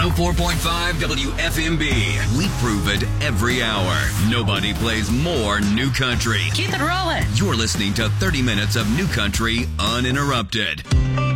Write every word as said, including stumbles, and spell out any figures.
oh four point five W F M B. We prove it every hour. Nobody plays more new country. Keep it rolling. You're listening to thirty minutes of new country uninterrupted.